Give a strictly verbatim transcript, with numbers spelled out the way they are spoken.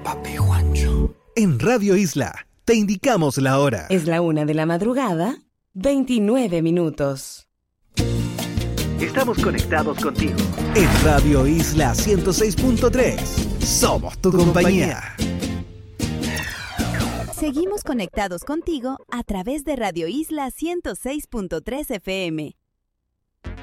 Papi Juancho. En Radio Isla te indicamos la hora. Es la una de la madrugada, veintinueve minutos. Estamos conectados contigo en Radio Isla ciento seis punto tres. Somos tu compañía. Seguimos conectados contigo a través de Radio Isla ciento seis punto tres F M.